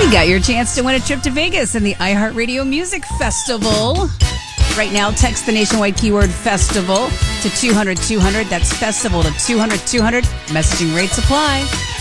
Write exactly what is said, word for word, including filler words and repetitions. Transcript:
You got your chance to win a trip to Vegas and the iHeartRadio Music Festival. Right now, text the nationwide keyword festival to two hundred two hundred. That's festival to two hundred two hundred. Messaging rates apply.